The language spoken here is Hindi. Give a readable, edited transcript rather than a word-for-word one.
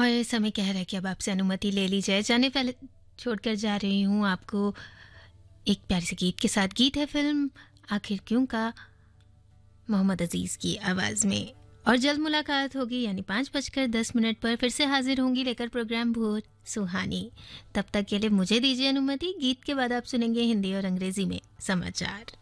और समय कह रहा है कि अब आपसे अनुमति ले ली जाए। जाने पहले छोड़कर जा रही हूँ आपको एक प्यारे से गीत के साथ। गीत है फिल्म आखिर क्यों का, मोहम्मद अजीज़ की आवाज़ में। और जल्द मुलाकात होगी यानी 5:10 पर फिर से हाजिर होंगी लेकर प्रोग्राम भोर सुहानी। तब तक के लिए मुझे दीजिए अनुमति। गीत के बाद आप सुनेंगे हिंदी और अंग्रेजी में समाचार।